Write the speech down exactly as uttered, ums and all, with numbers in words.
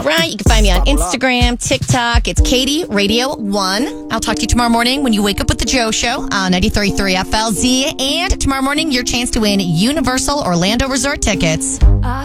Right. You can find me on Instagram, TikTok. It's Katie Radio one. I'll talk to you tomorrow morning when you wake up with the Joe Show on ninety-three point three F L Z. And tomorrow morning, your chance to win Universal Orlando Resort tickets.